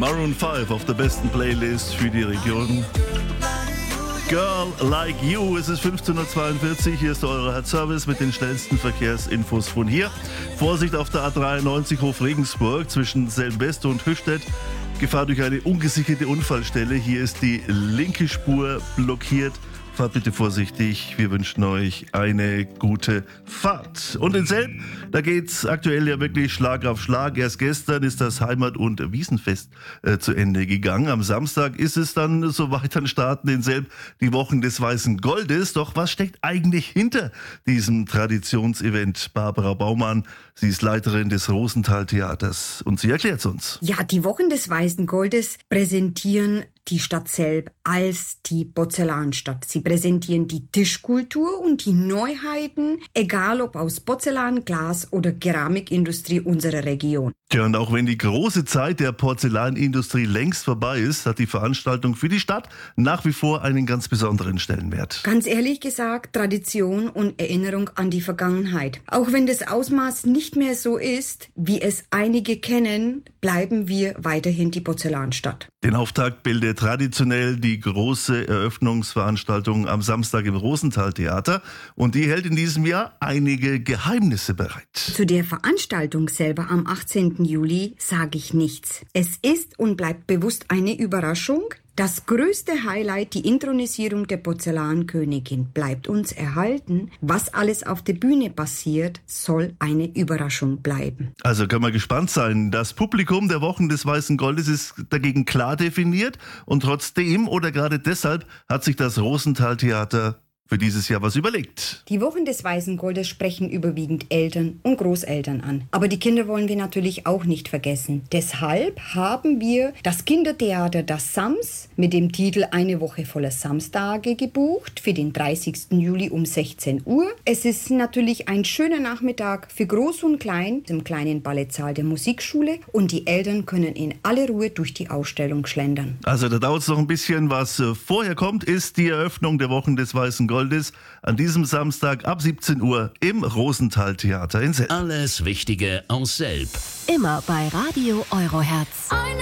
Maroon 5 auf der besten Playlist für die Region. Girl Like You, es ist 15.42 Uhr, hier ist euer Herzservice mit den schnellsten Verkehrsinfos von hier. Vorsicht auf der A93 Hof Regensburg zwischen Selm-West und Höchstädt. Gefahr durch eine ungesicherte Unfallstelle. Hier ist die linke Spur blockiert. Fahrt bitte vorsichtig. Wir wünschen euch eine gute Fahrt. Und in Selb, da geht's aktuell ja wirklich Schlag auf Schlag. Erst gestern ist das Heimat- und Wiesenfest zu Ende gegangen. Am Samstag ist es dann soweit, dann starten in Selb die Wochen des Weißen Goldes. Doch was steckt eigentlich hinter diesem Traditionsevent? Barbara Baumann, sie ist Leiterin des Rosenthal-Theaters und sie erklärt es uns. Ja, die Wochen des Weißen Goldes präsentieren die Stadt Selb als die Porzellanstadt. Sie präsentieren die Tischkultur und die Neuheiten, egal ob aus Porzellan, Glas oder Keramikindustrie unserer Region. Tja, und auch wenn die große Zeit der Porzellanindustrie längst vorbei ist, hat die Veranstaltung für die Stadt nach wie vor einen ganz besonderen Stellenwert. Ganz ehrlich gesagt, Tradition und Erinnerung an die Vergangenheit. Auch wenn das Ausmaß nicht mehr so ist, wie es einige kennen, bleiben wir weiterhin die Porzellanstadt. Den Auftakt bildet traditionell die große Eröffnungsveranstaltung am Samstag im Rosenthal-Theater und die hält in diesem Jahr einige Geheimnisse bereit. Zu der Veranstaltung selber am 18. Juli sage ich nichts. Es ist und bleibt bewusst eine Überraschung. Das größte Highlight, die Inthronisierung der Porzellankönigin, bleibt uns erhalten. Was alles auf der Bühne passiert, soll eine Überraschung bleiben. Also kann man gespannt sein. Das Publikum der Wochen des Weißen Goldes ist dagegen klar definiert und trotzdem oder gerade deshalb hat sich das Rosenthal-Theater für dieses Jahr was überlegt. Die Wochen des Weißen Goldes sprechen überwiegend Eltern und Großeltern an. Aber die Kinder wollen wir natürlich auch nicht vergessen. Deshalb haben wir das Kindertheater Das Sams mit dem Titel Eine Woche voller Samstage gebucht für den 30. Juli um 16 Uhr. Es ist natürlich ein schöner Nachmittag für Groß und Klein im kleinen Ballettsaal der Musikschule und die Eltern können in aller Ruhe durch die Ausstellung schlendern. Also da dauert es noch ein bisschen. Was vorher kommt, ist die Eröffnung der Wochen des Weißen Goldes an diesem Samstag ab 17 Uhr im Rosenthal-Theater in Selb. Alles Wichtige aus Selb. Immer bei Radio Eurohertz.